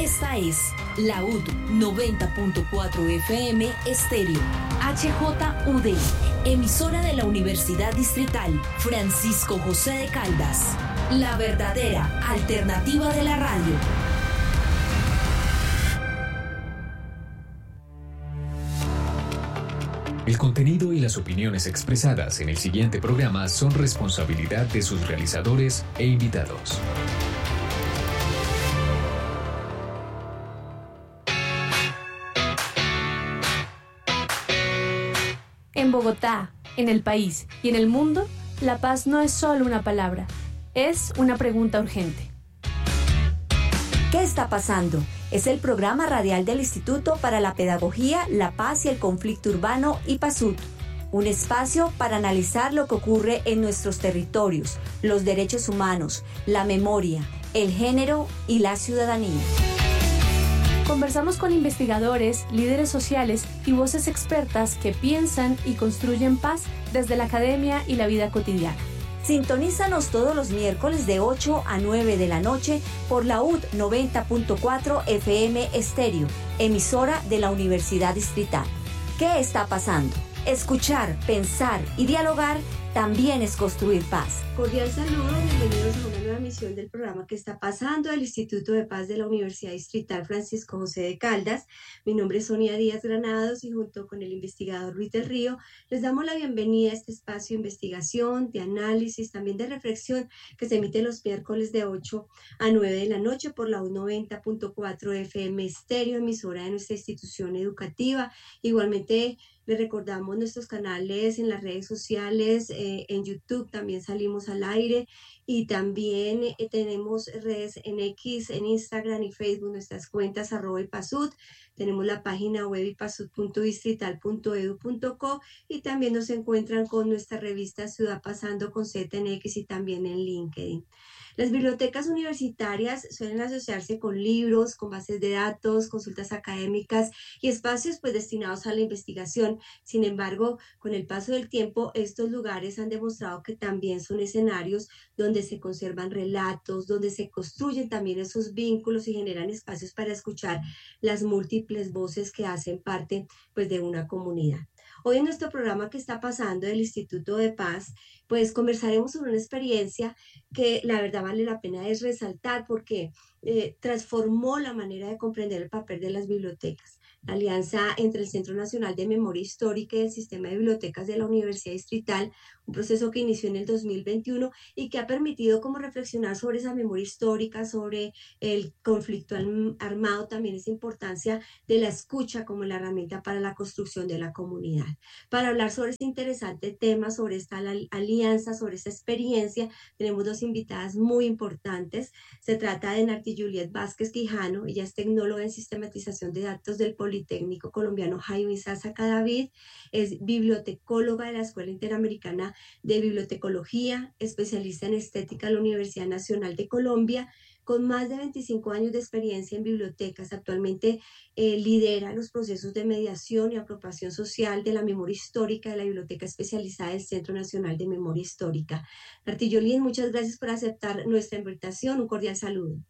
Esta es la UD 90.4 FM Estéreo, HJUD, emisora de la Universidad Distrital Francisco José de Caldas, la verdadera alternativa de la radio. El contenido y las opiniones expresadas en el siguiente programa son responsabilidad de sus realizadores e invitados. En Bogotá, en el país y en el mundo, la paz no es solo una palabra, es una pregunta urgente. ¿Qué está pasando? Es el programa radial del Instituto para la Pedagogía, la Paz y el Conflicto Urbano, IPASUT, un espacio para analizar lo que ocurre en nuestros territorios, los derechos humanos, la memoria, el género y la ciudadanía. Conversamos con investigadores, líderes sociales y voces expertas que piensan y construyen paz desde la academia y la vida cotidiana. Sintonízanos todos los miércoles de 8 a 9 de la noche por la UD 90.4 FM Estéreo, emisora de la Universidad Distrital. ¿Qué está pasando? Escuchar, pensar y dialogar también es construir paz. Cordial saludo, bienvenidos a una nueva emisión del programa ¿Qué está pasando? Del Instituto de Paz de la Universidad Distrital Francisco José de Caldas. Mi nombre es Sonia Díaz Granados y junto con el investigador Ruiz del Río les damos la bienvenida a este espacio de investigación, de análisis, también de reflexión que se emite los miércoles de 8 a 9 de la noche por la 90.4 FM Estéreo, emisora de nuestra institución educativa. Igualmente les recordamos nuestros canales en las redes sociales, en YouTube también salimos al aire y también tenemos redes en X, en Instagram y Facebook, nuestras cuentas @ipasud, tenemos la página web ipasud.distrital.edu.co y también nos encuentran con nuestra revista Ciudad Pasando con Z en X y también en LinkedIn. Las bibliotecas universitarias suelen asociarse con libros, con bases de datos, consultas académicas y espacios destinados a la investigación. Sin embargo, con el paso del tiempo, estos lugares han demostrado que también son escenarios donde se conservan relatos, donde se construyen también esos vínculos y generan espacios para escuchar las múltiples voces que hacen parte de una comunidad. Hoy en nuestro programa ¿Qué está pasando? Del Instituto de Paz, conversaremos sobre una experiencia que la verdad vale la pena es resaltar porque transformó la manera de comprender el papel de las bibliotecas. La alianza entre el Centro Nacional de Memoria Histórica y el Sistema de Bibliotecas de la Universidad Distrital, un proceso que inició en el 2021 y que ha permitido como reflexionar sobre esa memoria histórica, sobre el conflicto armado, también esa importancia de la escucha como la herramienta para la construcción de la comunidad. Para hablar sobre este interesante tema, sobre esta alianza, sobre esta experiencia, tenemos dos invitadas muy importantes. Se trata de Narti Juliet Vázquez Quijano, ella es tecnóloga en sistematización de datos del Politécnico Colombiano Jaime Sasa Cadavid, es bibliotecóloga de la Escuela Interamericana de Bibliotecología, especialista en estética de la Universidad Nacional de Colombia, con más de 25 años de experiencia en bibliotecas. Actualmente lidera los procesos de mediación y apropiación social de la memoria histórica de la Biblioteca Especializada del Centro Nacional de Memoria Histórica. Narti Juliet, muchas gracias por aceptar nuestra invitación. Un cordial saludo.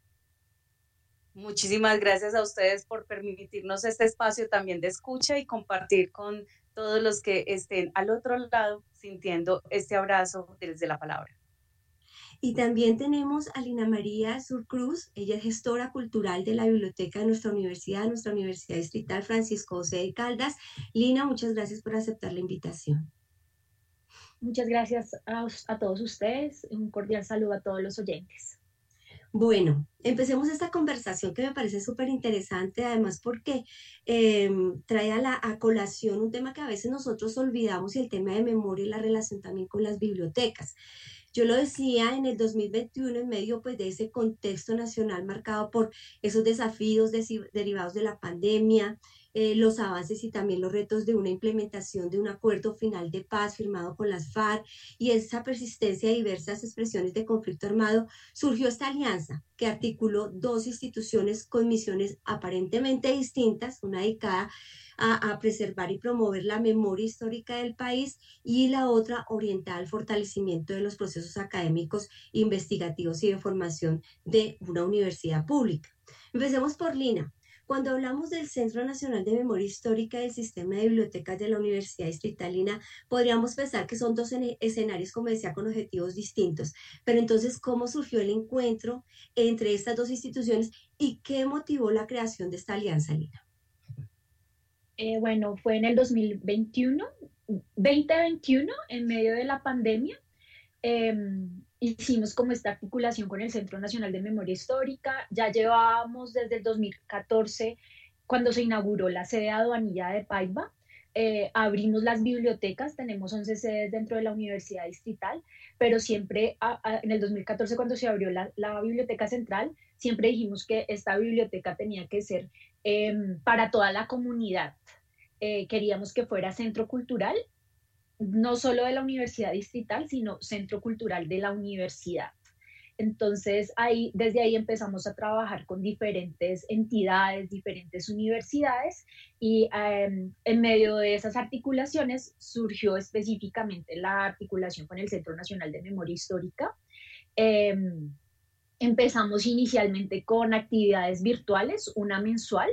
Muchísimas gracias a ustedes por permitirnos este espacio también de escucha y compartir con todos los que estén al otro lado sintiendo este abrazo desde la palabra. Y también tenemos a Lina María Surcruz, ella es gestora cultural de la biblioteca de nuestra Universidad Distrital Francisco José de Caldas. Lina, muchas gracias por aceptar la invitación. Muchas gracias a todos ustedes, un cordial saludo a todos los oyentes. Bueno, empecemos esta conversación que me parece súper interesante, además porque trae a colación un tema que a veces nosotros olvidamos, y el tema de memoria y la relación también con las bibliotecas. Yo lo decía en el 2021 en medio de ese contexto nacional marcado por esos desafíos derivados de la pandemia, los avances y también los retos de una implementación de un acuerdo final de paz firmado con las FARC y esa persistencia de diversas expresiones de conflicto armado, surgió esta alianza que articuló dos instituciones con misiones aparentemente distintas, una dedicada a preservar y promover la memoria histórica del país y la otra orientada al fortalecimiento de los procesos académicos, investigativos y de formación de una universidad pública. Empecemos por Lina. Cuando hablamos del Centro Nacional de Memoria Histórica y del Sistema de Bibliotecas de la Universidad Distrital, Lina, podríamos pensar que son dos escenarios, como decía, con objetivos distintos. Pero entonces, ¿cómo surgió el encuentro entre estas dos instituciones y qué motivó la creación de esta alianza, Lina? Bueno, fue en el 2021, en medio de la pandemia. Hicimos como esta articulación con el Centro Nacional de Memoria Histórica. Ya llevábamos desde el 2014, cuando se inauguró la sede aduanilla de Paiva. Abrimos las bibliotecas, tenemos 11 sedes dentro de la Universidad Distrital, pero siempre en el 2014, cuando se abrió la Biblioteca Central, siempre dijimos que esta biblioteca tenía que ser para toda la comunidad. Queríamos que fuera centro cultural, no solo de la Universidad Distrital, sino centro cultural de la universidad. Entonces, desde ahí empezamos a trabajar con diferentes entidades, diferentes universidades, y en medio de esas articulaciones surgió específicamente la articulación con el Centro Nacional de Memoria Histórica. Empezamos inicialmente con actividades virtuales, una mensual,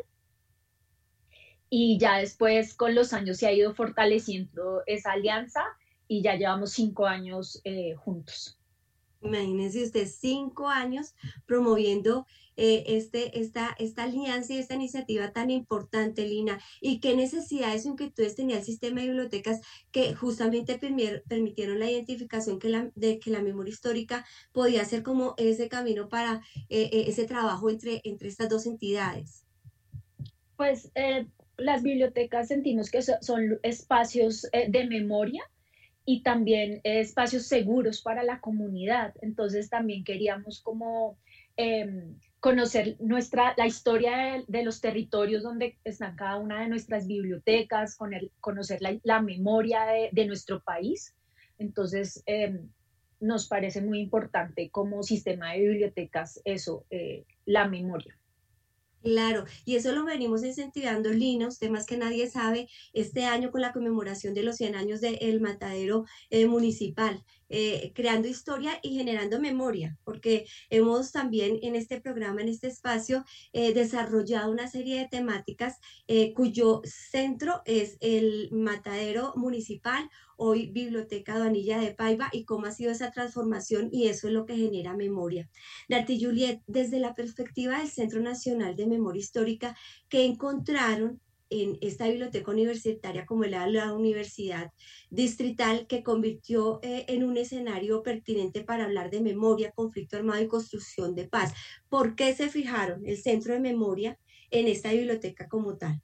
y ya después con los años se ha ido fortaleciendo esa alianza y ya llevamos 5 años juntos. Imagínense usted 5 años promoviendo esta alianza y esta iniciativa tan importante, Lina. ¿Y qué necesidades o inquietudes tenía el sistema de bibliotecas que justamente permitieron la identificación de que la memoria histórica podía ser como ese camino para ese trabajo entre estas dos entidades? Pues las bibliotecas sentimos que son espacios de memoria y también espacios seguros para la comunidad. Entonces también queríamos como conocer la historia de los territorios donde están cada una de nuestras bibliotecas, conocer la memoria de nuestro país. Entonces nos parece muy importante como sistema de bibliotecas eso, la memoria. Claro, y eso lo venimos incentivando, Lina, usted más que nadie sabe, este año con la conmemoración de los 100 años del matadero municipal, creando historia y generando memoria, porque hemos también en este programa, en este espacio, desarrollado una serie de temáticas cuyo centro es el matadero municipal, hoy Biblioteca Aduanilla de Paiva, y cómo ha sido esa transformación, y eso es lo que genera memoria. Darty Juliet, desde la perspectiva del Centro Nacional de Memoria Histórica, ¿qué encontraron en esta biblioteca universitaria como la Universidad Distrital, que convirtió en un escenario pertinente para hablar de memoria, conflicto armado y construcción de paz? ¿Por qué se fijaron el Centro de Memoria en esta biblioteca como tal?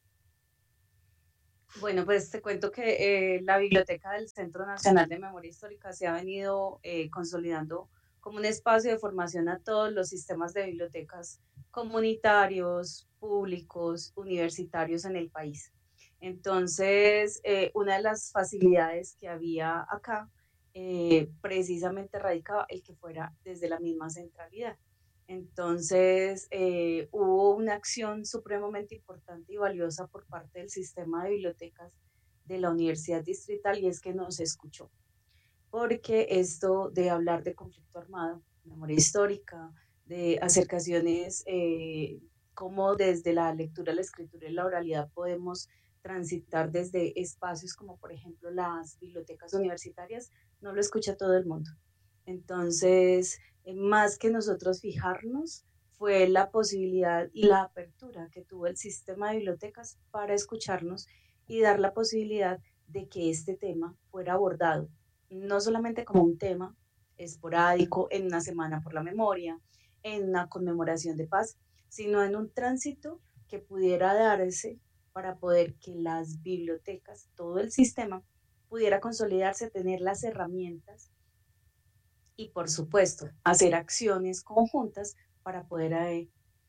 Bueno, pues te cuento que la biblioteca del Centro Nacional de Memoria Histórica se ha venido consolidando como un espacio de formación a todos los sistemas de bibliotecas comunitarios, públicos, universitarios en el país. Entonces, una de las facilidades que había acá precisamente radicaba el que fuera desde la misma centralidad. Entonces, hubo una acción supremamente importante y valiosa por parte del sistema de bibliotecas de la Universidad Distrital, y es que nos escuchó. Porque esto de hablar de conflicto armado, memoria histórica, de acercaciones como desde la lectura, la escritura y la oralidad podemos transitar desde espacios como por ejemplo las bibliotecas universitarias, no lo escucha todo el mundo. Entonces, más que nosotros fijarnos, fue la posibilidad y la apertura que tuvo el sistema de bibliotecas para escucharnos y dar la posibilidad de que este tema fuera abordado, no solamente como un tema esporádico en una semana por la memoria, en una conmemoración de paz, sino en un tránsito que pudiera darse para poder que las bibliotecas, todo el sistema, pudiera consolidarse, tener las herramientas y, por supuesto, hacer acciones conjuntas para poder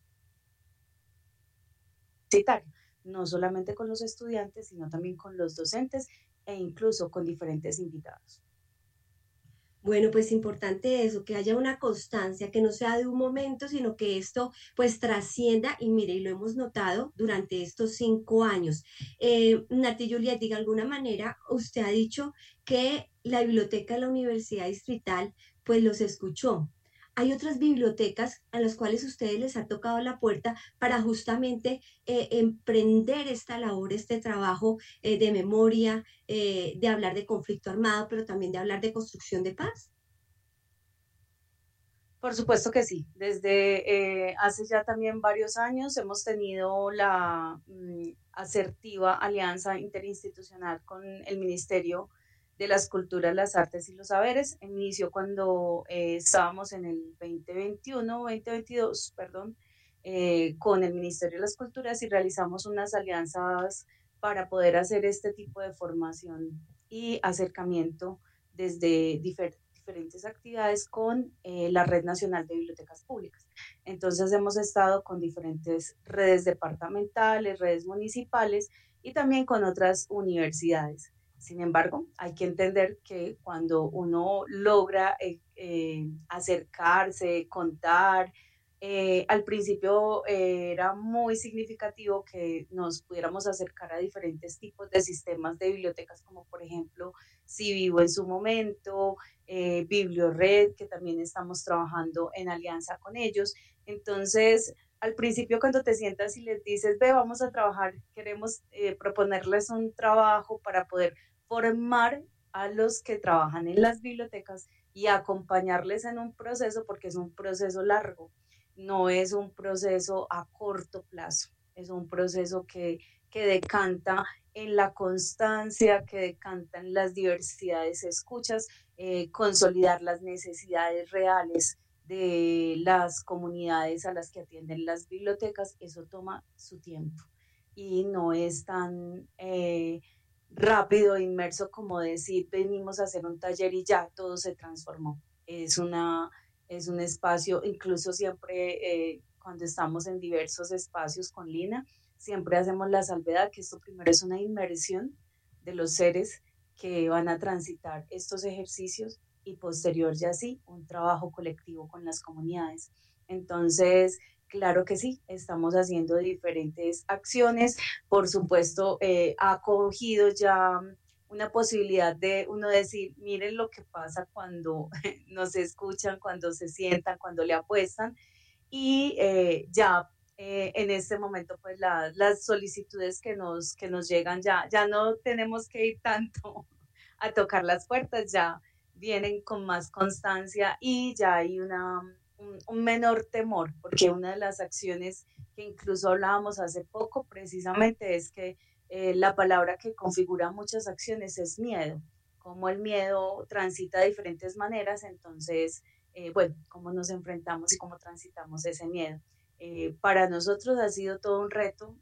citar, no solamente con los estudiantes, sino también con los docentes e incluso con diferentes invitados. Bueno, pues importante eso, que haya una constancia, que no sea de un momento, sino que esto pues trascienda, y mire, y lo hemos notado durante estos 5 años. Nati Juliet, de alguna manera usted ha dicho que la biblioteca de la Universidad Distrital pues los escuchó. hay otras bibliotecas a las cuales ustedes les ha tocado la puerta para justamente emprender esta labor, este trabajo de memoria, de hablar de conflicto armado, pero también de hablar de construcción de paz. Por supuesto que sí. Desde hace ya también varios años hemos tenido la asertiva alianza interinstitucional con el Ministerio de las Culturas, las Artes y los Saberes. Inició cuando estábamos en el 2022, perdón, con el Ministerio de las Culturas y realizamos unas alianzas para poder hacer este tipo de formación y acercamiento desde diferentes actividades con la Red Nacional de Bibliotecas Públicas. Entonces hemos estado con diferentes redes departamentales, redes municipales y también con otras universidades. Sin embargo, hay que entender que cuando uno logra acercarse, contar, al principio era muy significativo que nos pudiéramos acercar a diferentes tipos de sistemas de bibliotecas, como por ejemplo CIVIVO en su momento, Bibliored, que también estamos trabajando en alianza con ellos. Entonces, al principio cuando te sientas y les dices, ve, vamos a trabajar, queremos proponerles un trabajo para poder formar a los que trabajan en las bibliotecas y acompañarles en un proceso, porque es un proceso largo. No es un proceso a corto plazo, es un proceso que decanta en la constancia, que decanta en las diversidades escuchas, consolidar las necesidades reales de las comunidades a las que atienden las bibliotecas. Eso toma su tiempo y no es tan rápido, inmerso como decir venimos a hacer un taller y ya todo se transformó. Es un espacio, incluso siempre cuando estamos en diversos espacios con Lina, siempre hacemos la salvedad que esto primero es una inmersión de los seres que van a transitar estos ejercicios y posterior ya sí, un trabajo colectivo con las comunidades. Entonces, claro que sí, estamos haciendo diferentes acciones. Por supuesto, ha acogido ya una posibilidad de uno decir, miren lo que pasa cuando nos escuchan, cuando se sientan, cuando le apuestan y ya en este momento pues las solicitudes que nos llegan ya no tenemos que ir tanto a tocar las puertas, ya vienen con más constancia y ya hay un menor temor, porque una de las acciones que incluso hablábamos hace poco precisamente es que la palabra que configura muchas acciones es miedo, como el miedo transita de diferentes maneras, entonces, bueno, cómo nos enfrentamos y cómo transitamos ese miedo. Para nosotros ha sido todo un reto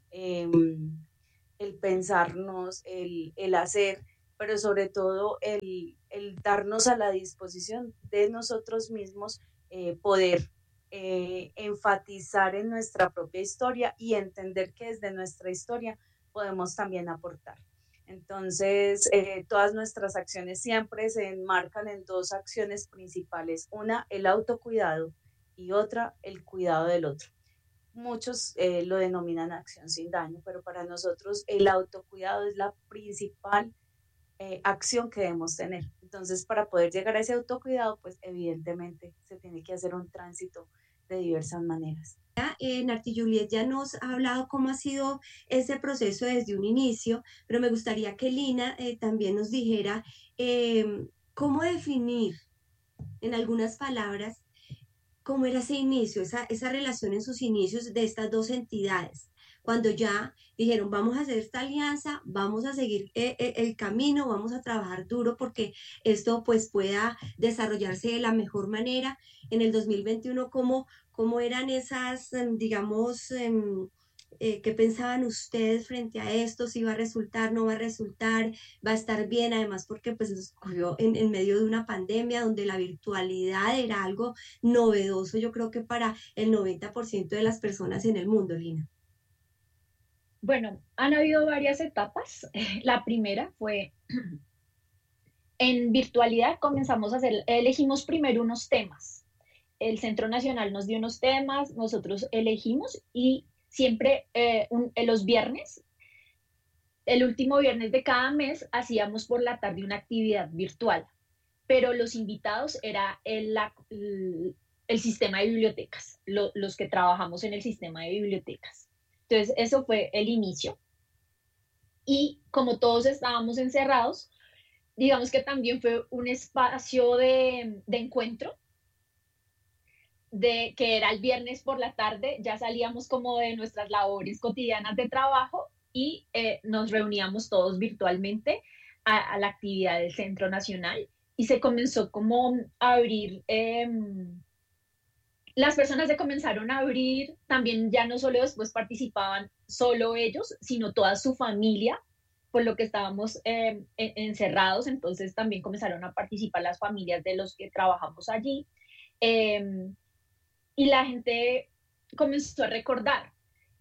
el pensarnos, el hacer, pero sobre todo el darnos a la disposición de nosotros mismos, poder enfatizar en nuestra propia historia y entender que desde nuestra historia podemos también aportar. Entonces, todas nuestras acciones siempre se enmarcan en dos acciones principales. Una, el autocuidado y otra, el cuidado del otro. Muchos lo denominan acción sin daño, pero para nosotros el autocuidado es la principal acción que debemos tener. Entonces, para poder llegar a ese autocuidado, pues evidentemente se tiene que hacer un tránsito de diversas maneras. Narti Juliet ya nos ha hablado cómo ha sido ese proceso desde un inicio, pero me gustaría que Lina también nos dijera cómo definir en algunas palabras cómo era ese inicio, esa relación en sus inicios de estas dos entidades. Cuando ya dijeron, vamos a hacer esta alianza, vamos a seguir el camino, vamos a trabajar duro porque esto pues pueda desarrollarse de la mejor manera. En el 2021, ¿cómo eran esas, digamos, qué pensaban ustedes frente a esto? ¿Si va a resultar, no va a resultar, va a estar bien? Además, porque pues nos ocurrió en medio de una pandemia donde la virtualidad era algo novedoso, yo creo que para el 90% de las personas en el mundo, Lina. Bueno, han habido varias etapas. La primera fue en virtualidad comenzamos a hacer, elegimos primero unos temas. El Centro Nacional nos dio unos temas, nosotros elegimos y siempre los viernes, el último viernes de cada mes, hacíamos por la tarde una actividad virtual, pero los invitados era el sistema de bibliotecas, los que trabajamos en el sistema de bibliotecas. Entonces, eso fue el inicio. Y como todos estábamos encerrados, digamos que también fue un espacio de encuentro, que era el viernes por la tarde, ya salíamos como de nuestras labores cotidianas de trabajo y nos reuníamos todos virtualmente a la actividad del Centro Nacional y se comenzó como a abrir, las personas se comenzaron a abrir, también ya no solo después participaban solo ellos, sino toda su familia, por lo que estábamos encerrados, entonces también comenzaron a participar las familias de los que trabajamos allí. Y la gente comenzó a recordar.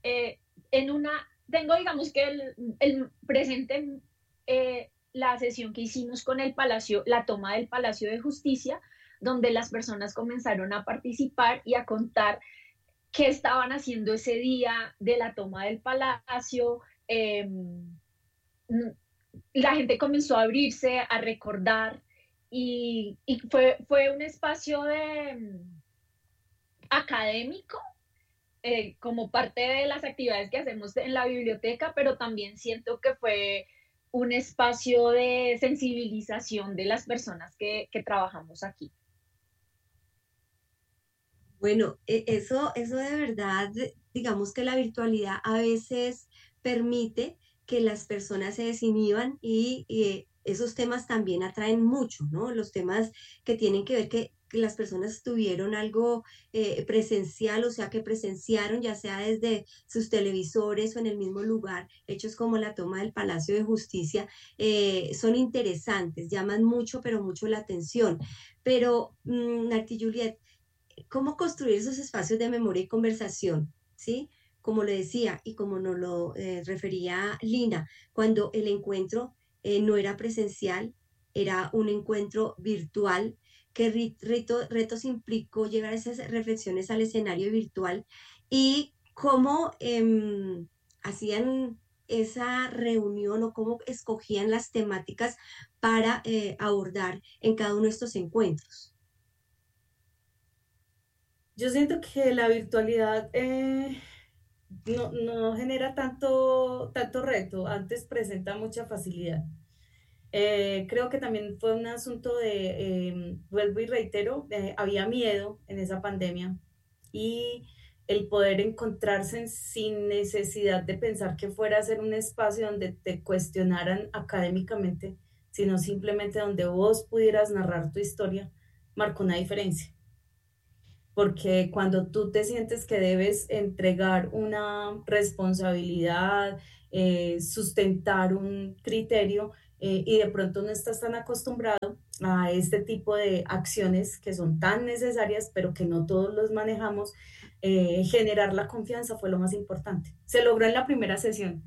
Tengo digamos que el presente, la sesión que hicimos con el Palacio, la toma del Palacio de Justicia, donde las personas comenzaron a participar y a contar qué estaban haciendo ese día de la toma del Palacio. La gente comenzó a abrirse, a recordar, y fue un espacio académico, como parte de las actividades que hacemos en la biblioteca, pero también siento que fue un espacio de sensibilización de las personas que trabajamos aquí. Bueno, eso de verdad, digamos que la virtualidad a veces permite que las personas se desinhiban y esos temas también atraen mucho, ¿no? Los temas que tienen que ver que las personas tuvieron algo presencial, o sea, que presenciaron, ya sea desde sus televisores o en el mismo lugar, hechos como la toma del Palacio de Justicia, son interesantes, llaman mucho, pero mucho la atención. Pero, Narti Juliet, ¿cómo construir esos espacios de memoria y conversación? ¿Sí? Como le decía y como nos lo refería Lina, cuando el encuentro no era presencial, era un encuentro virtual. ¿Qué retos implicó llevar esas reflexiones al escenario virtual y cómo hacían esa reunión o cómo escogían las temáticas para abordar en cada uno de estos encuentros? Yo siento que la virtualidad no genera tanto reto, antes presenta mucha facilidad. Creo que también fue un asunto vuelvo y reitero, había miedo en esa pandemia y el poder encontrarse sin necesidad de pensar que fuera a ser un espacio donde te cuestionaran académicamente, sino simplemente donde vos pudieras narrar tu historia, marcó una diferencia. Porque cuando tú te sientes que debes entregar una responsabilidad, sustentar un criterio, y de pronto no estás tan acostumbrado a este tipo de acciones que son tan necesarias, pero que no todos los manejamos, generar la confianza fue lo más importante. Se logró en la primera sesión,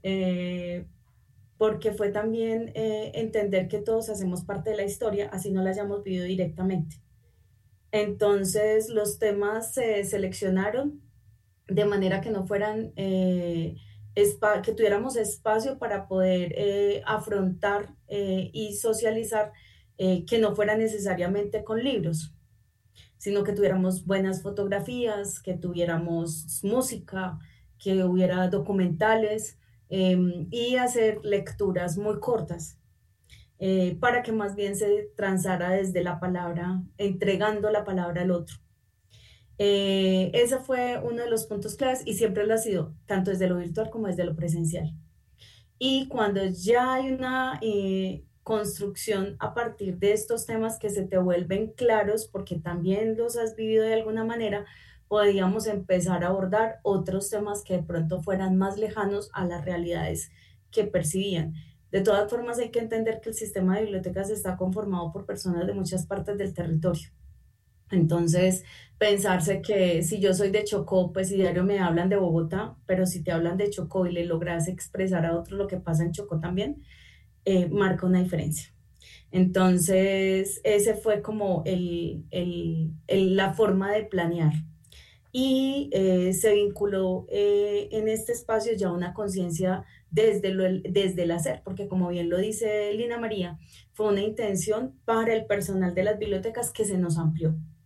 porque fue también entender que todos hacemos parte de la historia, así no la hayamos vivido directamente. Entonces los temas se seleccionaron de manera que no fueran, que tuviéramos espacio para poder afrontar y socializar, que no fuera necesariamente con libros, sino que tuviéramos buenas fotografías, que tuviéramos música, que hubiera documentales, y hacer lecturas muy cortas. Para que más bien se transara desde la palabra, entregando la palabra al otro. Ese fue uno de los puntos claves y siempre lo ha sido, tanto desde lo virtual como desde lo presencial. Y cuando ya hay una construcción a partir de estos temas que se te vuelven claros, porque también los has vivido de alguna manera, podríamos empezar a abordar otros temas que de pronto fueran más lejanos a las realidades que percibían. De todas formas, hay que entender que el sistema de bibliotecas está conformado por personas de muchas partes del territorio. Entonces, pensarse que si yo soy de Chocó, pues diario me hablan de Bogotá, pero si te hablan de Chocó y le logras expresar a otros lo que pasa en Chocó también, marca una diferencia. Entonces, ese fue como la forma de planear. Y se vinculó en este espacio ya una conciencia desde el hacer, porque como bien lo dice Lina María, fue una intención para el personal de las bibliotecas que se nos amplió,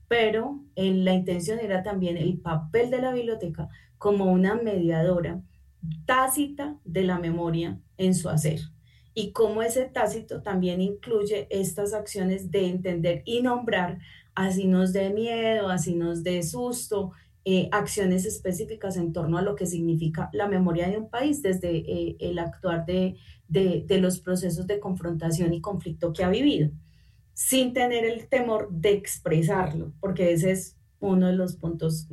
pero la intención era también el papel de la biblioteca como una mediadora tácita de la memoria en su hacer. Y cómo ese tácito también incluye estas acciones de entender y nombrar, así nos dé miedo, así nos dé susto, acciones específicas en torno a lo que significa la memoria de un país desde el actuar de los procesos de confrontación y conflicto que ha vivido, sin tener el temor de expresarlo, porque ese es uno de los puntos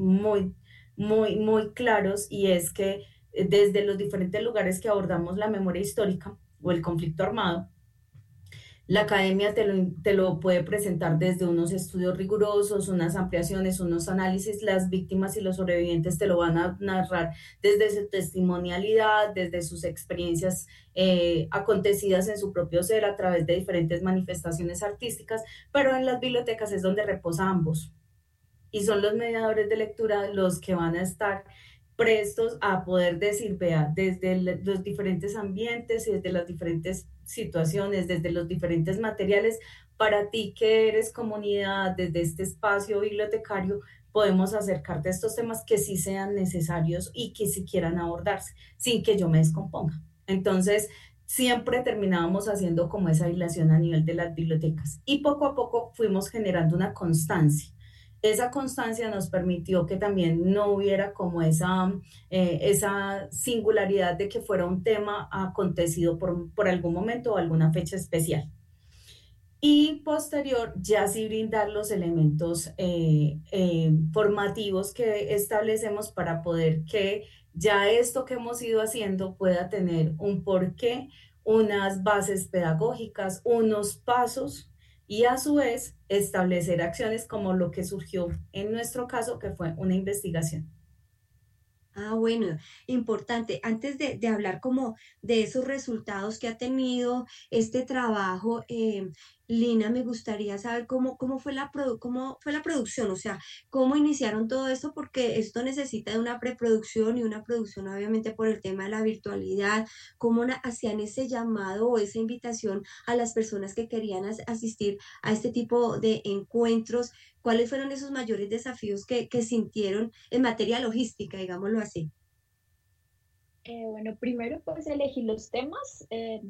muy claros, y es que desde los diferentes lugares que abordamos la memoria histórica o el conflicto armado, la academia te lo puede presentar desde unos estudios rigurosos, unas ampliaciones, unos análisis. Las víctimas y los sobrevivientes te lo van a narrar desde su testimonialidad, desde sus experiencias acontecidas en su propio ser a través de diferentes manifestaciones artísticas, pero en las bibliotecas es donde reposa ambos. Y son los mediadores de lectura los que van a estar prestos a poder decir, vea, desde los diferentes ambientes y desde las diferentes situaciones, desde los diferentes materiales, para ti que eres comunidad, desde este espacio bibliotecario, podemos acercarte a estos temas que sí sean necesarios y que sí quieran abordarse, sin que yo me descomponga. Entonces, siempre terminábamos haciendo como esa hilación a nivel de las bibliotecas, y poco a poco fuimos generando una constancia. Esa constancia nos permitió que también no hubiera como esa singularidad de que fuera un tema acontecido por algún momento o alguna fecha especial. Y posterior, ya sí brindar los elementos formativos que establecemos para poder que ya esto que hemos ido haciendo pueda tener un porqué, unas bases pedagógicas, unos pasos, y a su vez establecer acciones como lo que surgió en nuestro caso, que fue una investigación. Ah, bueno, importante. Antes de hablar como de esos resultados que ha tenido este trabajo, Lina, me gustaría saber cómo fue cómo fue la producción, o sea, cómo iniciaron todo esto, porque esto necesita de una preproducción y una producción, obviamente, por el tema de la virtualidad. ¿Cómo hacían ese llamado o esa invitación a las personas que querían asistir a este tipo de encuentros? ¿Cuáles fueron esos mayores desafíos que sintieron en materia logística, digámoslo así? Bueno, primero pues elegir los temas,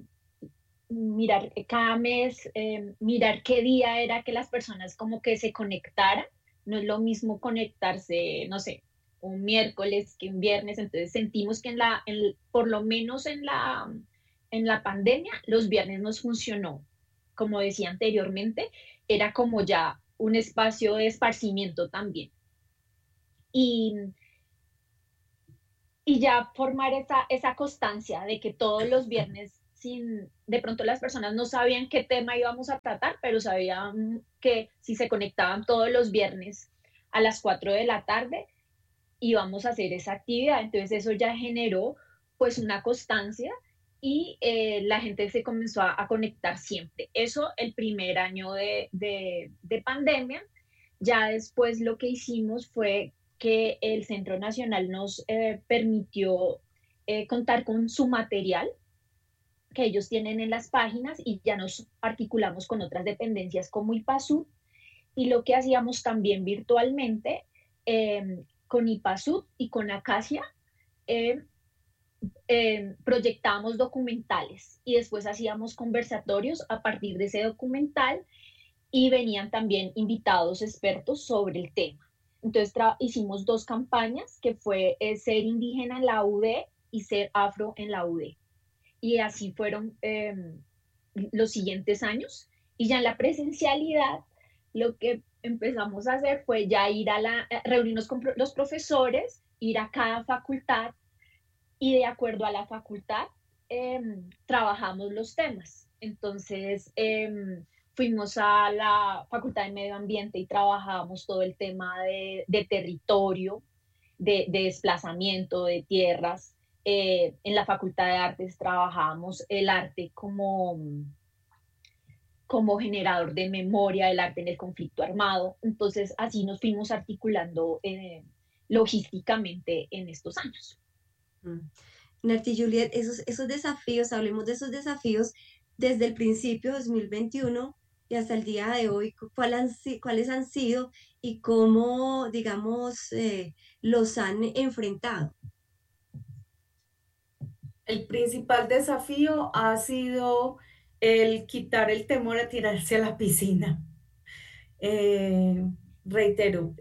mirar cada mes, mirar qué día era que las personas como que se conectaran. No es lo mismo conectarse, no sé, un miércoles que un viernes. Entonces sentimos que por lo menos en la pandemia, los viernes nos funcionó. Como decía anteriormente, era como ya un espacio de esparcimiento también. Y ya formar esa constancia de que todos los viernes, de pronto las personas no sabían qué tema íbamos a tratar, pero sabían que si se conectaban todos los viernes a las 4 de la tarde, íbamos a hacer esa actividad. Entonces eso ya generó pues una constancia, y la gente se comenzó a conectar siempre. Eso el primer año de pandemia. Ya después lo que hicimos fue que el Centro Nacional nos permitió contar con su material que ellos tienen en las páginas, y ya nos articulamos con otras dependencias como IPASUD, y lo que hacíamos también virtualmente con IPASUD y con Acacia, proyectábamos documentales y después hacíamos conversatorios a partir de ese documental, y venían también invitados expertos sobre el tema. Entonces hicimos 2 campañas, que fue Ser Indígena en la UD y Ser Afro en la UD. Y así fueron los siguientes años. Y ya en la presencialidad, lo que empezamos a hacer fue ya reunirnos con los profesores, ir a cada facultad, y de acuerdo a la facultad trabajamos los temas. Entonces fuimos a la Facultad de Medio Ambiente y trabajábamos todo el tema de territorio, de desplazamiento de tierras. En la Facultad de Artes trabajábamos el arte como generador de memoria, el arte en el conflicto armado. Entonces así nos fuimos articulando logísticamente en estos años. Narti, Juliet, esos desafíos, hablemos de esos desafíos desde el principio, 2021, y hasta el día de hoy, cuáles han sido y cómo, digamos, los han enfrentado. El principal desafío ha sido el quitar el temor a tirarse a la piscina. Eh, Reitero,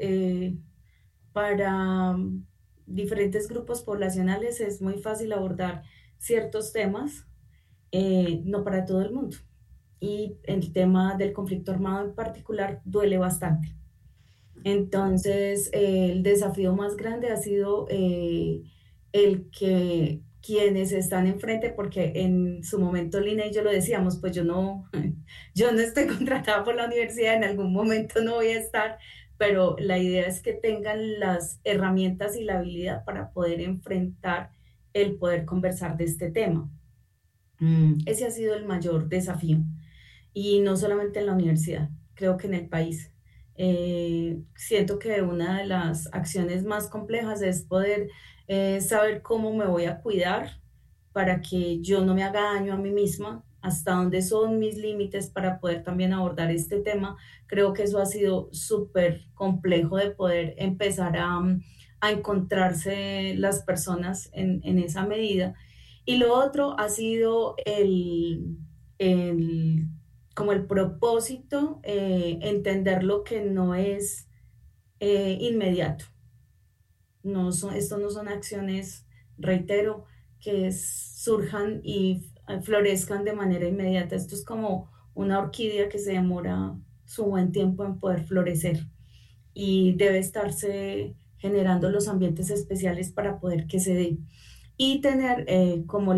para diferentes grupos poblacionales es muy fácil abordar ciertos temas, no para todo el mundo. Y el tema del conflicto armado en particular duele bastante. Entonces, el desafío más grande ha sido el que quienes están enfrente, porque en su momento Lina y yo lo decíamos, pues yo no estoy contratada por la universidad, en algún momento no voy a estar, pero la idea es que tengan las herramientas y la habilidad para poder enfrentar el poder conversar de este tema. Ese ha sido el mayor desafío, y no solamente en la universidad, creo que en el país. Siento que una de las acciones más complejas es poder saber cómo me voy a cuidar para que yo no me haga daño a mí misma, hasta dónde son mis límites para poder también abordar este tema. Creo que eso ha sido súper complejo de poder empezar a encontrarse las personas en esa medida. Y lo otro ha sido el como el propósito, entender lo que no es inmediato. Esto no son acciones, reitero, que surjan y florezcan de manera inmediata. Esto es como una orquídea que se demora su buen tiempo en poder florecer y debe estarse generando los ambientes especiales para poder que se dé. Y tener como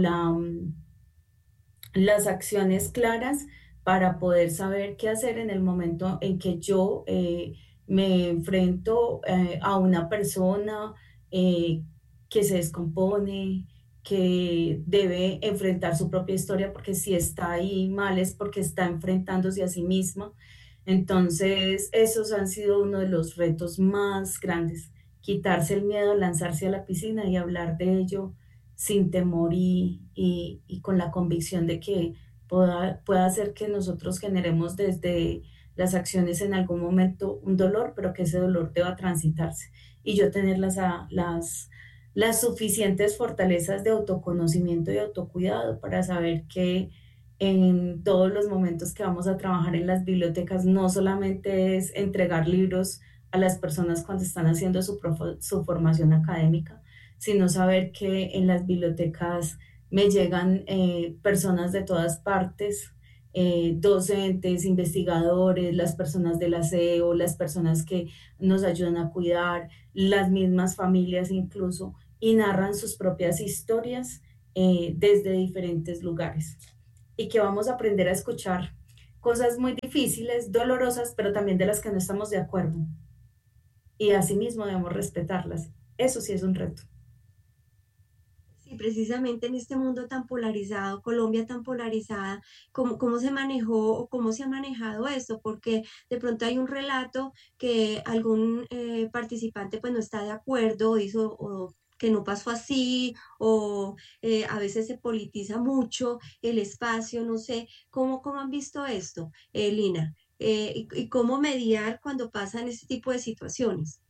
las acciones claras para poder saber qué hacer en el momento en que yo me enfrento a una persona que se descompone, que debe enfrentar su propia historia, porque si está ahí mal es porque está enfrentándose a sí misma. Entonces, esos han sido uno de los retos más grandes, quitarse el miedo, lanzarse a la piscina y hablar de ello sin temor y con la convicción de que pueda hacer que nosotros generemos desde las acciones en algún momento un dolor, pero que ese dolor deba transitarse. Y yo tener las suficientes fortalezas de autoconocimiento y autocuidado para saber que en todos los momentos que vamos a trabajar en las bibliotecas no solamente es entregar libros a las personas cuando están haciendo su formación académica, sino saber que en las bibliotecas me llegan personas de todas partes, docentes, investigadores, las personas del aseo, las personas que nos ayudan a cuidar, las mismas familias incluso, y narran sus propias historias desde diferentes lugares. Y que vamos a aprender a escuchar cosas muy difíciles, dolorosas, pero también de las que no estamos de acuerdo. Y asimismo debemos respetarlas. Eso sí es un reto. Sí, precisamente en este mundo tan polarizado, Colombia tan polarizada, ¿cómo se manejó o cómo se ha manejado esto? Porque de pronto hay un relato que algún participante pues no está de acuerdo, hizo o que no pasó así, o a veces se politiza mucho el espacio, no sé, ¿cómo han visto esto, Lina? Y cómo mediar cuando pasan este tipo de situaciones.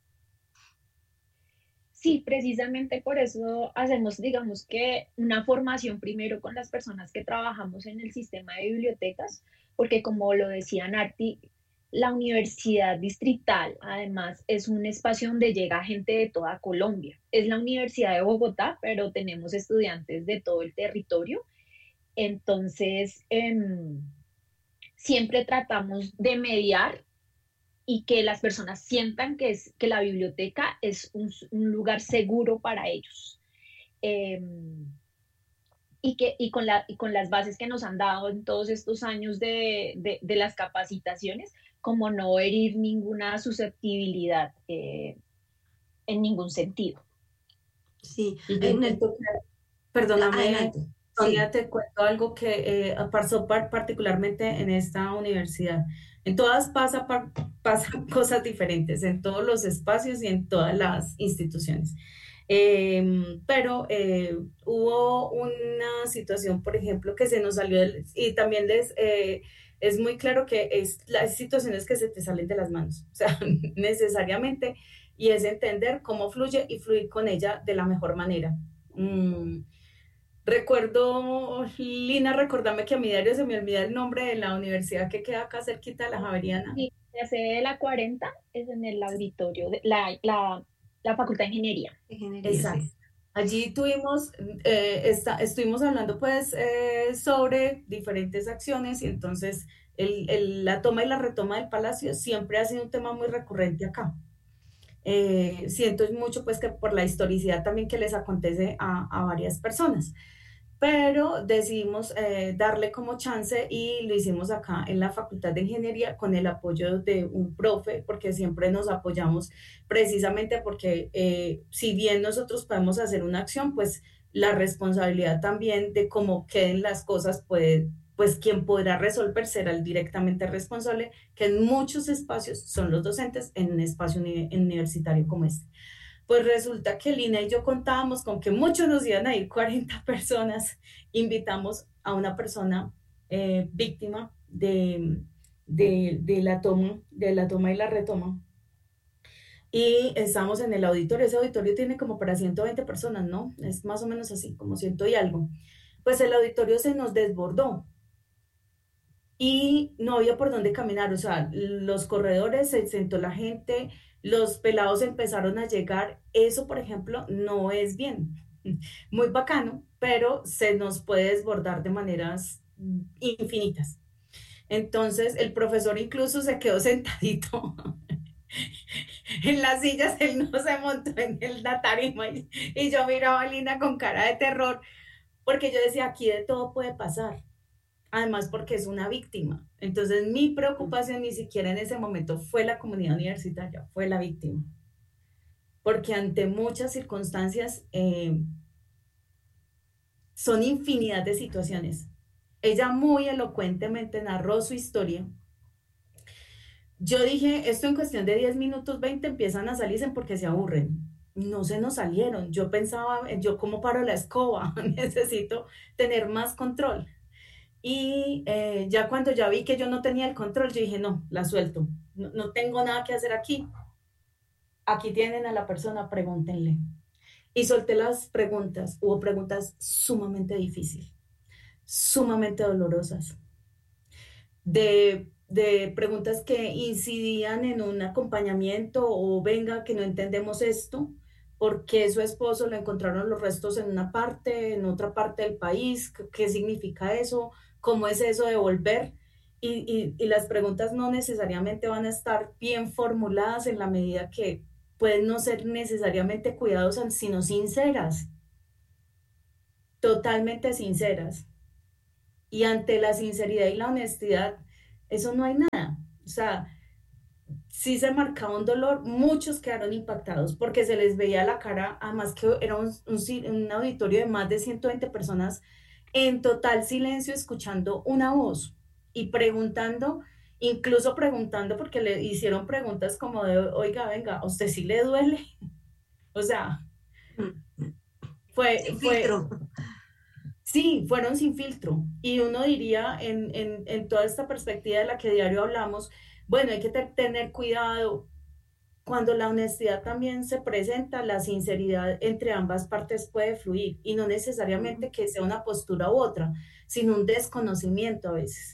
Sí, precisamente por eso hacemos, digamos que una formación primero con las personas que trabajamos en el sistema de bibliotecas, porque como lo decía Narti, la universidad distrital además es un espacio donde llega gente de toda Colombia. Es la Universidad de Bogotá, pero tenemos estudiantes de todo el territorio. Entonces, siempre tratamos de mediar y que las personas sientan que la biblioteca es un lugar seguro para ellos. Y con las bases que nos han dado en todos estos años de las capacitaciones, como no herir ninguna susceptibilidad en ningún sentido. Sí, perdóname, adelante. Sonia, Sí. te cuento algo que pasó particularmente en esta universidad. En todas pasan cosas diferentes, en todos los espacios y en todas las instituciones. Pero hubo una situación, por ejemplo, que se nos salió y también es muy claro que las situaciones que se te salen de las manos, o sea, necesariamente, y es entender cómo fluye y fluir con ella de la mejor manera. Recuerdo, Lina, recordame que a mi diario se me olvida el nombre de la universidad que queda acá cerquita de la Javeriana. Sí, la sede de la 40 es en el auditorio de la Facultad de Ingeniería. Exacto. Sí. Allí estuvimos hablando pues sobre diferentes acciones y entonces la toma y la retoma del palacio siempre ha sido un tema muy recurrente acá. Siento mucho pues que por la historicidad también que les acontece a varias personas, pero decidimos darle como chance y lo hicimos acá en la Facultad de Ingeniería con el apoyo de un profe, porque siempre nos apoyamos precisamente porque si bien nosotros podemos hacer una acción, pues la responsabilidad también de cómo queden las cosas pues quien podrá resolver será el directamente responsable, que en muchos espacios son los docentes en un espacio universitario como este. Pues resulta que Lina y yo contábamos con que muchos nos iban a ir 40 personas. Invitamos a una persona víctima de la toma y la retoma. Y estamos en el auditorio. Ese auditorio tiene como para 120 personas, ¿no? Es más o menos así, como 100 y algo. Pues el auditorio se nos desbordó. Y no había por dónde caminar. O sea, los corredores, se sentó la gente, los pelados empezaron a llegar. Eso, por ejemplo, no es bien. Muy bacano, pero se nos puede desbordar de maneras infinitas. Entonces, el profesor incluso se quedó sentadito en las sillas, él no se montó en la tarima y yo miraba a Lina con cara de terror, porque yo decía, aquí de todo puede pasar. Además porque es una víctima. Entonces mi preocupación ni siquiera en ese momento fue la comunidad universitaria, fue la víctima. Porque ante muchas circunstancias son infinidad de situaciones. Ella muy elocuentemente narró su historia. Yo dije, esto en cuestión de 10 minutos, 20 empiezan a salirse porque se aburren. No se nos salieron. Yo pensaba, yo como paro la escoba, necesito tener más control. Y ya cuando ya vi que yo no tenía el control, yo dije, no, la suelto. No tengo nada que hacer aquí. Aquí tienen a la persona, pregúntenle. Y solté las preguntas. Hubo preguntas sumamente difíciles, sumamente dolorosas. De preguntas que incidían en un acompañamiento o venga, que no entendemos esto, porque su esposo lo encontraron los restos en una parte, en otra parte del país, ¿qué significa eso? ¿Cómo es eso de volver? Y las preguntas no necesariamente van a estar bien formuladas en la medida que pueden no ser necesariamente cuidadosas, sino sinceras, totalmente sinceras. Y ante la sinceridad y la honestidad, eso no hay nada. O sea, sí se marcaba un dolor, muchos quedaron impactados porque se les veía la cara, además que era un auditorio de más de 120 personas en total silencio, escuchando una voz y preguntando, incluso preguntando porque le hicieron preguntas como de, oiga, venga, ¿a usted sí le duele? O sea, fue sí, fueron sin filtro. Y uno diría en toda esta perspectiva de la que diario hablamos, bueno, hay que tener cuidado. Cuando la honestidad también se presenta, la sinceridad entre ambas partes puede fluir y no necesariamente que sea una postura u otra, sino un desconocimiento a veces.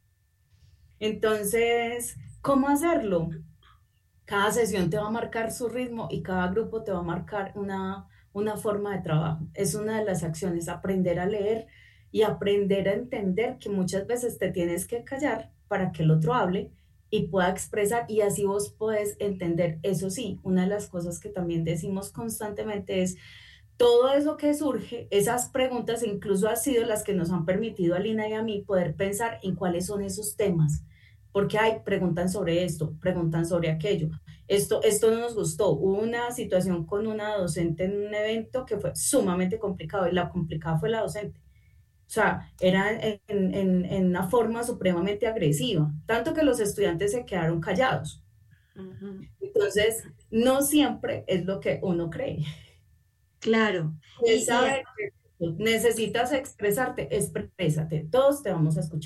Entonces, ¿cómo hacerlo? Cada sesión te va a marcar su ritmo y cada grupo te va a marcar una forma de trabajo. Es una de las acciones, aprender a leer y aprender a entender que muchas veces te tienes que callar para que el otro hable y pueda expresar, y así vos podés entender. Eso sí, una de las cosas que también decimos constantemente es todo eso que surge, esas preguntas incluso han sido las que nos han permitido a Lina y a mí poder pensar en cuáles son esos temas, porque preguntan sobre esto, preguntan sobre aquello. Esto no nos gustó. Hubo una situación con una docente en un evento que fue sumamente complicado y la complicada fue la docente. O sea, era en una forma supremamente agresiva, tanto que los estudiantes se quedaron callados. Uh-huh. Entonces, no siempre es lo que uno cree. Claro. Necesitas expresarte, exprésate, todos te vamos a escuchar.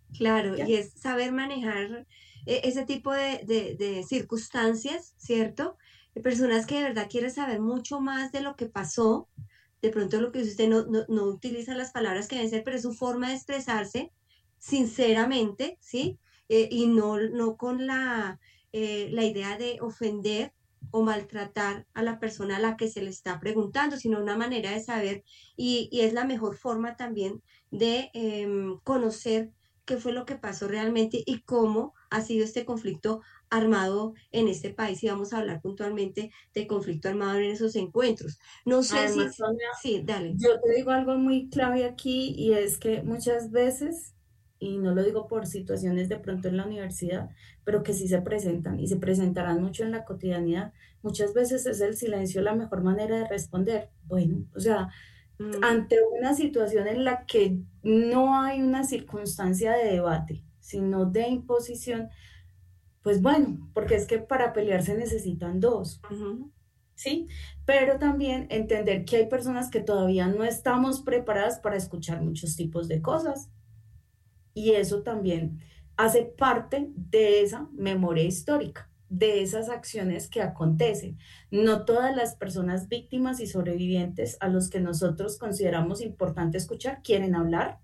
Claro, ¿Ya? y es saber manejar ese tipo de circunstancias, ¿cierto? De personas que de verdad quieren saber mucho más de lo que pasó. De pronto lo que usted no utiliza las palabras que deben ser, pero es su forma de expresarse sinceramente, ¿sí? Y no con la idea de ofender o maltratar a la persona a la que se le está preguntando, sino una manera de saber y es la mejor forma también de conocer qué fue lo que pasó realmente y cómo ha sido este conflicto armado en este país. Y vamos a hablar puntualmente de conflicto armado en esos encuentros. No sé si, Además, Sonia, sí, dale. yo te digo algo muy clave aquí y es que muchas veces, y no lo digo por situaciones de pronto en la universidad, pero que sí se presentan y se presentarán mucho en la cotidianidad, muchas veces es el silencio la mejor manera de responder. Bueno, o sea, Mm, ante una situación en la que no hay una circunstancia de debate, sino de imposición, pues bueno, porque es que para pelear se necesitan dos. ujú. ¿Sí? Pero también entender que hay personas que todavía no estamos preparadas para escuchar muchos tipos de cosas y eso también hace parte de esa memoria histórica, de esas acciones que acontecen. No todas las personas víctimas y sobrevivientes a los que nosotros consideramos importante escuchar quieren hablar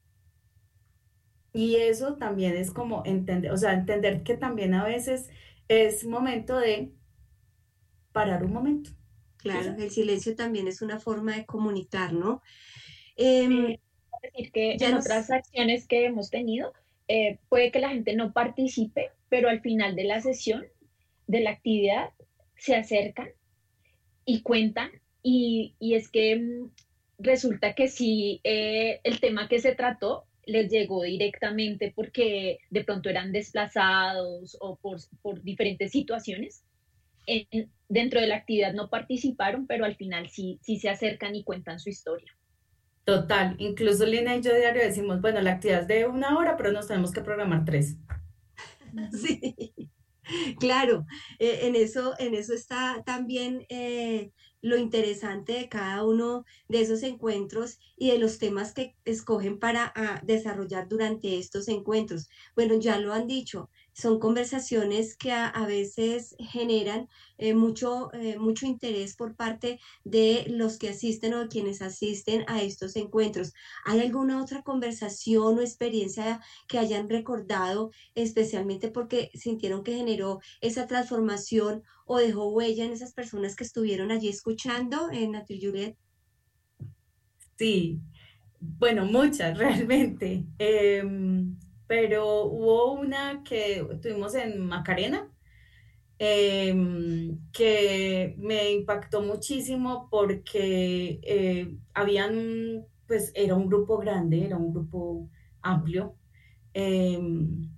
y eso también es como entender, o sea, entender que también a veces es momento de parar un momento. ¿Sí? Claro, el silencio también es una forma de comunicar, ¿no? Eh, Em, decir que ya en nos, otras acciones que hemos tenido, puede que la gente no participe, pero al final de la sesión, de la actividad, se acercan y cuentan. Y es que resulta que sí, el tema que se trató les llegó directamente porque de pronto eran desplazados o por diferentes situaciones. Dentro de la actividad no participaron, pero al final sí se acercan y cuentan su historia. Total, incluso Lina y yo diario decimos, bueno, la actividad es de 1 hora, pero nos tenemos que programar 3. Ujú. sí, claro, en eso está también lo interesante de cada uno de esos encuentros y de los temas que escogen para desarrollar durante estos encuentros. Bueno, ya lo han dicho, son conversaciones que a veces generan mucho interés por parte de los que asisten o de quienes asisten a estos encuentros. ¿Hay alguna otra conversación o experiencia que hayan recordado, especialmente porque sintieron que generó esa transformación o dejó huella en esas personas que estuvieron allí escuchando en Nati Juliet? Sí, bueno, muchas realmente. Pero hubo una que tuvimos en Macarena, que me impactó muchísimo porque pues era un grupo grande, era un grupo amplio. em,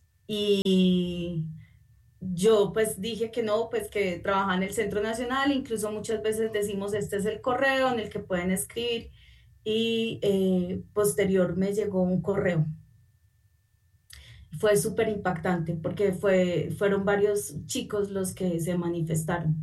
y yo pues dije que no, pues que trabajaba en el Centro Nacional, incluso muchas veces decimos este es el correo en el que pueden escribir y posterior me llegó un correo. Fue súper impactante porque fueron varios chicos los que se manifestaron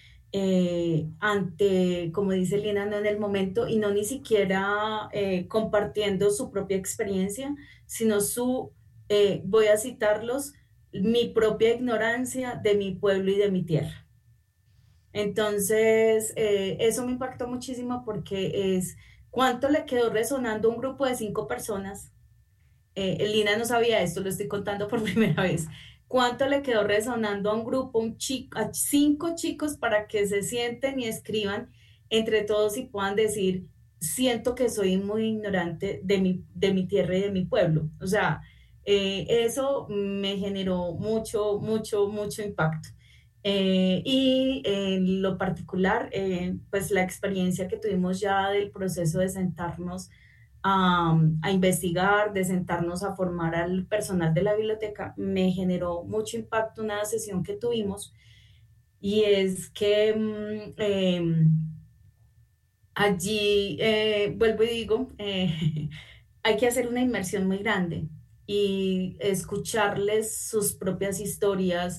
ante, como dice Lina, no en el momento y no ni siquiera compartiendo su propia experiencia, sino voy a citarlos, mi propia ignorancia de mi pueblo y de mi tierra. Entonces, eso me impactó muchísimo porque es cuánto le quedó resonando a un grupo de 5 personas. Lina no sabía esto, lo estoy contando por primera vez. ¿Cuánto le quedó resonando a un grupo, a 5 chicos para que se sienten y escriban entre todos y puedan decir, siento que soy muy ignorante de mi tierra y de mi pueblo? O sea, eso me generó mucho, mucho, mucho impacto. Y en lo particular, pues la experiencia que tuvimos ya del proceso de sentarnos a investigar, de sentarnos a formar al personal de la biblioteca, me generó mucho impacto una sesión que tuvimos y es que allí, vuelvo y digo, hay que hacer una inmersión muy grande y escucharles sus propias historias.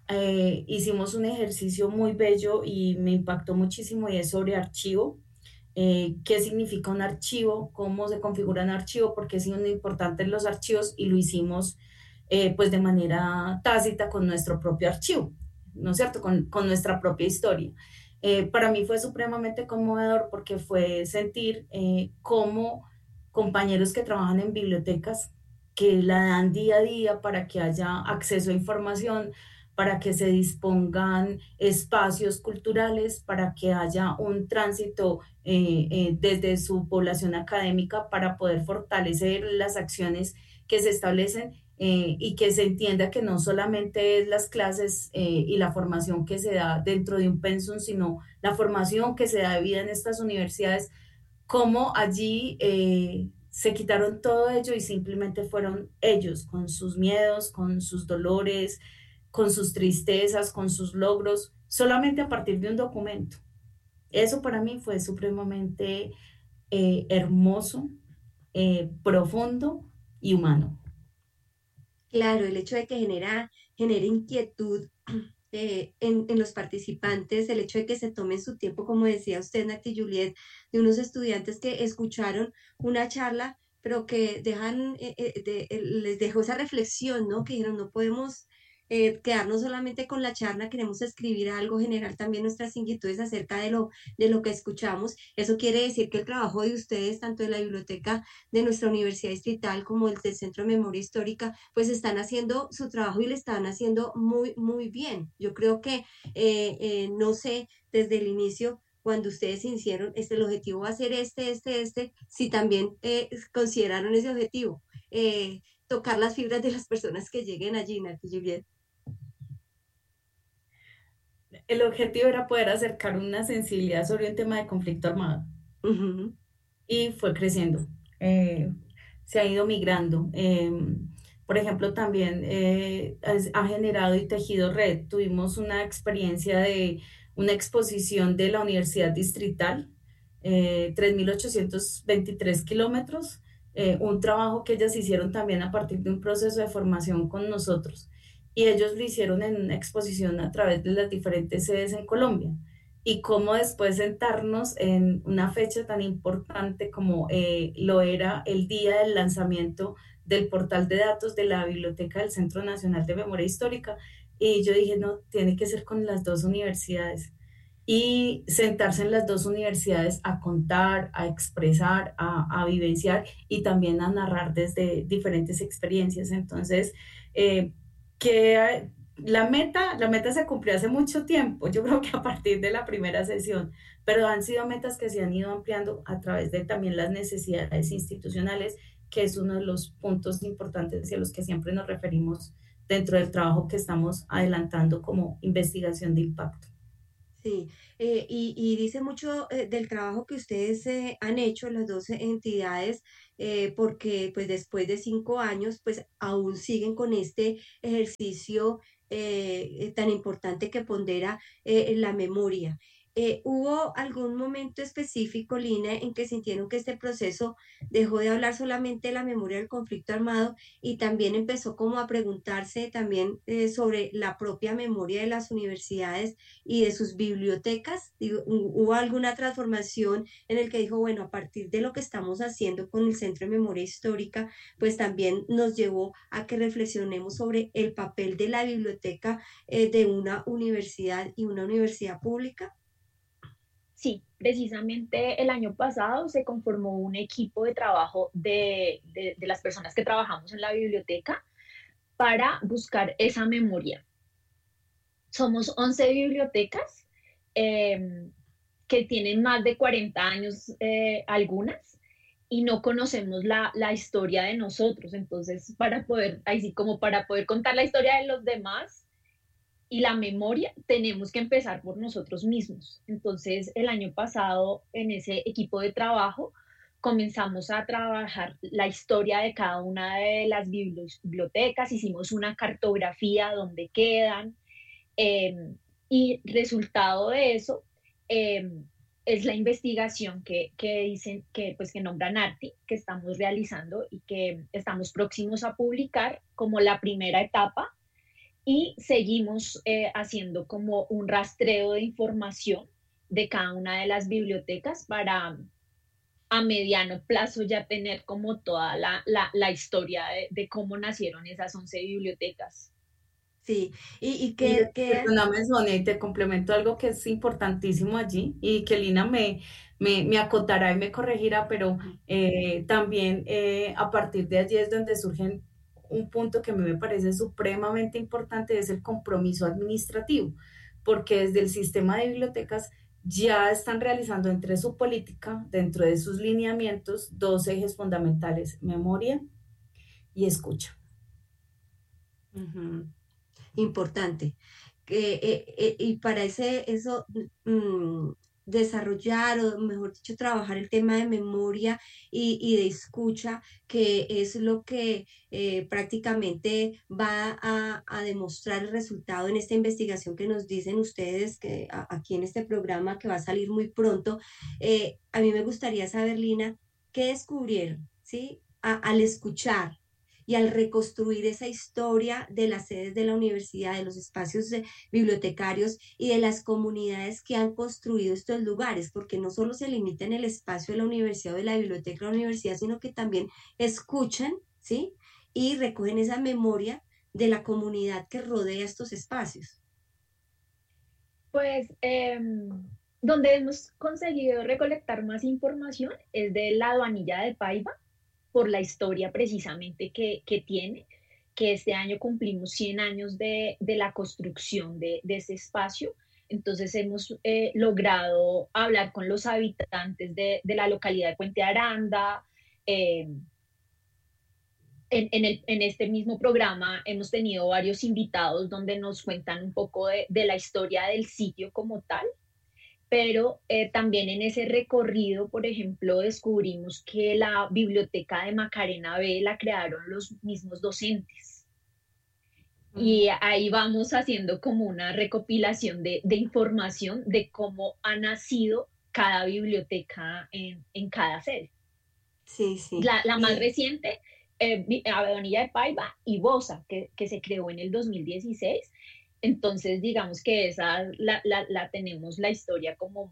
Hicimos un ejercicio muy bello y me impactó muchísimo y es sobre archivo. qué significa un archivo, cómo se configura un archivo, por qué son importantes los archivos, y lo hicimos pues de manera tácita con nuestro propio archivo, ¿no es cierto? Con nuestra propia historia. Para mí fue supremamente conmovedor porque fue sentir cómo compañeros que trabajan en bibliotecas, que la dan día a día para que haya acceso a información, para que se dispongan espacios culturales, para que haya un tránsito desde su población académica para poder fortalecer las acciones que se establecen, y que se entienda que no solamente es las clases y la formación que se da dentro de un pensum, sino la formación que se da de vida en estas universidades, como allí se quitaron todo ello y simplemente fueron ellos, con sus miedos, con sus dolores, con sus tristezas, con sus logros, solamente a partir de un documento. Eso para mí fue supremamente hermoso, profundo y humano. Claro, el hecho de que genere inquietud en los participantes, el hecho de que se tomen su tiempo, como decía usted, Nati Juliet, de unos estudiantes que escucharon una charla, pero que les dejó esa reflexión, ¿no? Que dijeron, no podemos quedarnos solamente con la charla, queremos escribir algo, generar también nuestras inquietudes acerca de lo que escuchamos. Eso quiere decir que el trabajo de ustedes, tanto de la biblioteca de nuestra Universidad Distrital como el del Centro de Memoria Histórica, pues están haciendo su trabajo y le están haciendo muy, muy bien. Yo creo que, no sé, desde el inicio, cuando ustedes hicieron, el objetivo va a ser si también consideraron ese objetivo, tocar las fibras de las personas que lleguen allí, Nati Juliet. El objetivo era poder acercar una sensibilidad sobre un tema de conflicto armado. Uh-huh. Y fue creciendo, se ha ido migrando. Por ejemplo, también ha generado y tejido red. Tuvimos una experiencia de una exposición de la Universidad Distrital, 3.823 kilómetros, un trabajo que ellas hicieron también a partir de un proceso de formación con nosotros. Y ellos lo hicieron en una exposición a través de las diferentes sedes en Colombia. Y cómo después sentarnos en una fecha tan importante como lo era el día del lanzamiento del portal de datos de la Biblioteca del Centro Nacional de Memoria Histórica. Y yo dije, no, tiene que ser con las dos universidades. Y sentarse en las dos universidades a contar, a expresar, a vivenciar y también a narrar desde diferentes experiencias. Entonces, que la meta se cumplió hace mucho tiempo, yo creo que a partir de la primera sesión, pero han sido metas que se han ido ampliando a través de también las necesidades institucionales, que es uno de los puntos importantes a los que siempre nos referimos dentro del trabajo que estamos adelantando como investigación de impacto. Sí, y dice mucho del trabajo que ustedes han hecho, las dos entidades, porque pues después de 5 años, pues aún siguen con este ejercicio tan importante que pondera la memoria. ¿Hubo algún momento específico, Lina, en que sintieron que este proceso dejó de hablar solamente de la memoria del conflicto armado y también empezó como a preguntarse también sobre la propia memoria de las universidades y de sus bibliotecas? ¿Hubo alguna transformación en el que dijo, bueno, a partir de lo que estamos haciendo con el Centro de Memoria Histórica, pues también nos llevó a que reflexionemos sobre el papel de la biblioteca de una universidad y una universidad pública? Sí, precisamente el año pasado se conformó un equipo de trabajo de las personas que trabajamos en la biblioteca para buscar esa memoria. Somos 11 bibliotecas que tienen más de 40 años algunas y no conocemos la historia de nosotros. Entonces, para poder contar la historia de los demás y la memoria, tenemos que empezar por nosotros mismos. Entonces, el año pasado, en ese equipo de trabajo, comenzamos a trabajar la historia de cada una de las bibliotecas, hicimos una cartografía donde quedan, y resultado de eso es la investigación que nombra Nati, que estamos realizando y que estamos próximos a publicar como la primera etapa. Y seguimos haciendo como un rastreo de información de cada una de las bibliotecas para a mediano plazo ya tener como toda la historia de cómo nacieron esas 11 bibliotecas. Sí, y Y que perdóname, Sonia, y te complemento algo que es importantísimo allí y que Lina me acotará y me corregirá, pero también a partir de allí es donde surge un punto que a mí me parece supremamente importante, es el compromiso administrativo, porque desde el sistema de bibliotecas ya están realizando entre su política, dentro de sus lineamientos, dos ejes fundamentales: memoria y escucha. ujú, importante. Y para eso, mm, desarrollar o mejor dicho, trabajar el tema de memoria y de escucha, que es lo que prácticamente va a demostrar el resultado en esta investigación que nos dicen ustedes que aquí en este programa que va a salir muy pronto. A mí me gustaría saber, Lina, ¿qué descubrieron, ¿sí? Al escuchar y al reconstruir esa historia de las sedes de la universidad, de los espacios bibliotecarios y de las comunidades que han construido estos lugares, porque no solo se limita en el espacio de la universidad o de la biblioteca de la universidad, sino que también escuchan, ¿sí? Y recogen esa memoria de la comunidad que rodea estos espacios. Pues donde hemos conseguido recolectar más información es de la Aduanilla de Paiva, por la historia precisamente que tiene, que este año cumplimos 100 años de la construcción de ese espacio. Entonces hemos logrado hablar con los habitantes de la localidad de Puente Aranda. En este mismo programa hemos tenido varios invitados donde nos cuentan un poco de la historia del sitio como tal, pero también en ese recorrido, por ejemplo, descubrimos que la biblioteca de Macarena B la crearon los mismos docentes. Y ahí vamos haciendo como una recopilación de información de cómo ha nacido cada biblioteca en cada sede. Sí, sí. La más reciente, Avenida de Paiva y Bosa, que se creó en el 2016. Entonces, digamos que esa la tenemos la historia como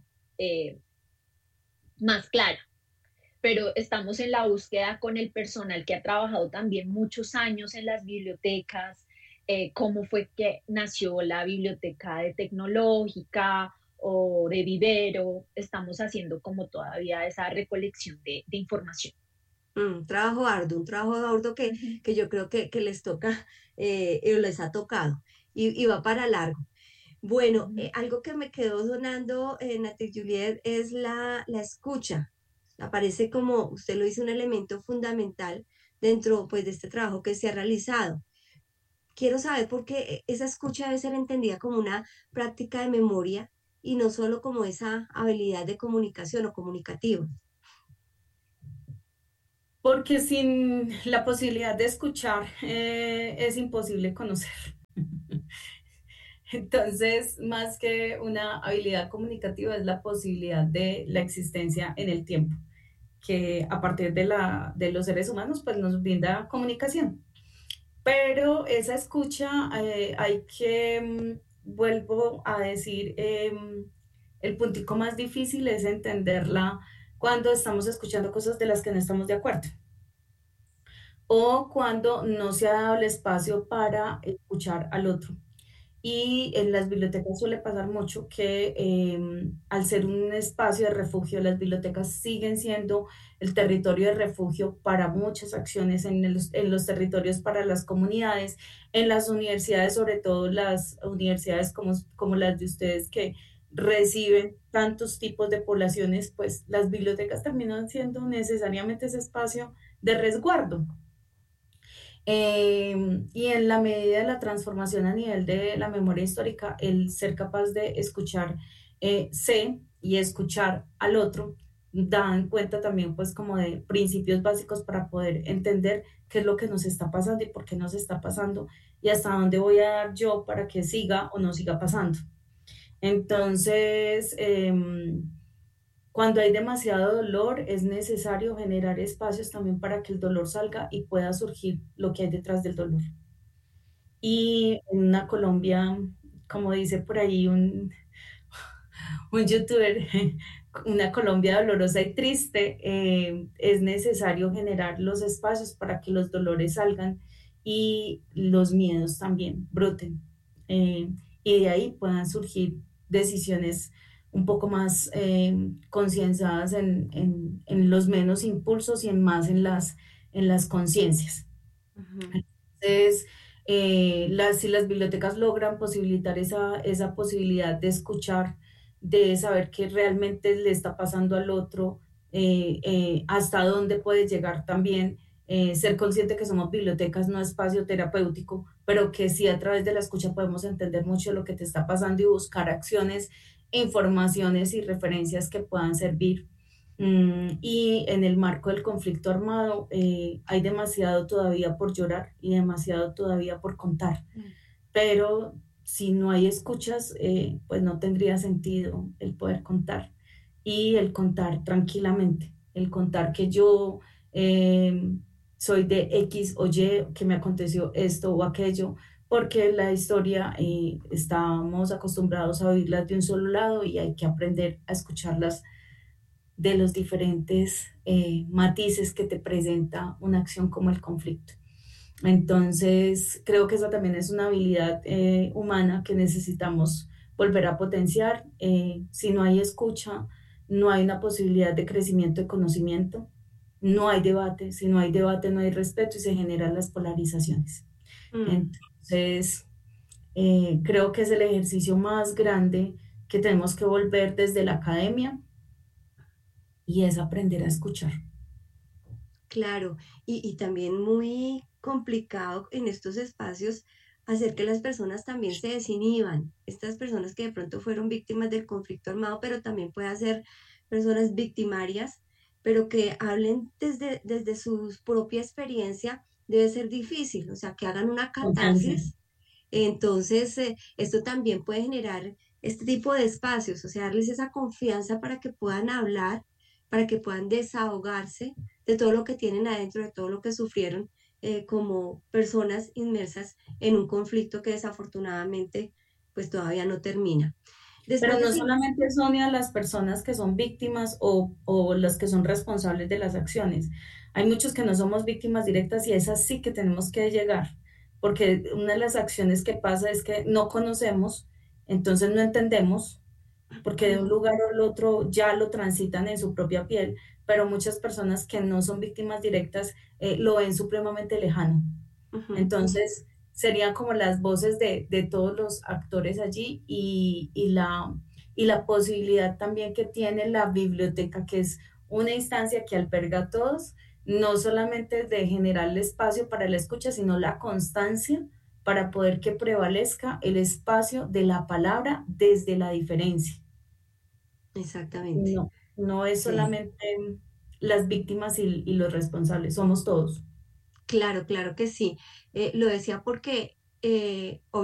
más clara, pero estamos en la búsqueda con el personal que ha trabajado también muchos años en las bibliotecas, cómo fue que nació la biblioteca de tecnológica o de vivero. Estamos haciendo como todavía esa recolección de información. Un trabajo arduo que yo creo que les toca, les ha tocado y va para largo. Bueno, algo que me quedó sonando, Nati Juliet, es la escucha. Aparece como, usted lo dice, un elemento fundamental dentro pues, de este trabajo que se ha realizado. Quiero saber por qué esa escucha debe ser entendida como una práctica de memoria y no solo como esa habilidad de comunicación o comunicativa. Porque sin la posibilidad de escuchar es imposible conocer. Entonces, más que una habilidad comunicativa, es la posibilidad de la existencia en el tiempo, que a partir de los seres humanos, pues nos brinda comunicación. Pero esa escucha hay que, vuelvo a decir, el puntico más difícil es entenderla cuando estamos escuchando cosas de las que no estamos de acuerdo o cuando no se ha dado el espacio para escuchar al otro. Y en las bibliotecas suele pasar mucho que al ser un espacio de refugio, las bibliotecas siguen siendo el territorio de refugio para muchas acciones en los territorios para las comunidades, en las universidades, sobre todo las universidades como las de ustedes que reciben tantos tipos de poblaciones, pues las bibliotecas terminan siendo necesariamente ese espacio de resguardo. Y en la medida de la transformación a nivel de la memoria histórica, el ser capaz de escuchar y escuchar al otro, dan cuenta también pues como de principios básicos para poder entender qué es lo que nos está pasando y por qué nos está pasando y hasta dónde voy a dar yo para que siga o no siga pasando. Entonces, cuando hay demasiado dolor, es necesario generar espacios también para que el dolor salga y pueda surgir lo que hay detrás del dolor. Y en una Colombia, como dice por ahí un un youtuber, una Colombia dolorosa y triste, es necesario generar los espacios para que los dolores salgan y los miedos también broten. Y de ahí puedan surgir decisiones un poco más concienciadas en los menos impulsos y más en las conciencias. Ujú. Entonces, si las bibliotecas logran posibilitar esa posibilidad de escuchar, de saber qué realmente le está pasando al otro, hasta dónde puede llegar también, ser consciente que somos bibliotecas, no espacio terapéutico, pero que sí a través de la escucha podemos entender mucho lo que te está pasando y buscar acciones, informaciones y referencias que puedan servir. Y en el marco del conflicto armado hay demasiado todavía por llorar y demasiado todavía por contar, pero si no hay escuchas, pues no tendría sentido el poder contar y el contar tranquilamente, el contar que yo soy de X o Y, que me aconteció esto o aquello, porque la historia estamos acostumbrados a oírla de un solo lado y hay que aprender a escucharlas de los diferentes matices que te presenta una acción como el conflicto. Entonces, creo que esa también es una habilidad humana que necesitamos volver a potenciar. Si no hay escucha, no hay una posibilidad de crecimiento de conocimiento, no hay debate. Si no hay debate, no hay respeto y se generan las polarizaciones. Entonces, creo que es el ejercicio más grande que tenemos que volver desde la academia y es aprender a escuchar. Claro, y también muy complicado en estos espacios hacer que las personas también se desinhiban. Estas personas que de pronto fueron víctimas del conflicto armado, pero también pueden ser personas victimarias, pero que hablen desde su propia experiencia, debe ser difícil, o sea, que hagan una catarsis. Entonces, esto también puede generar este tipo de espacios, o sea, darles esa confianza para que puedan hablar, para que puedan desahogarse de todo lo que tienen adentro, de todo lo que sufrieron como personas inmersas en un conflicto que desafortunadamente pues todavía no termina. Pero Después no de solamente son a las personas que son víctimas o las que son responsables de las acciones. Hay muchos que no somos víctimas directas y esas sí que tenemos que llegar, porque una de las acciones que pasa es que no conocemos, entonces no entendemos, porque de un lugar al otro ya lo transitan en su propia piel, pero muchas personas que no son víctimas directas lo ven supremamente lejano. Entonces, serían como las voces de todos los actores allí y la posibilidad también que tiene la biblioteca, que es una instancia que alberga a todos, no solamente de generar el espacio para la escucha, sino la constancia para poder que prevalezca el espacio de la palabra desde la diferencia. Exactamente. No, no es Sí. solamente las víctimas y los responsables, somos todos. Claro, claro que sí. Lo decía porque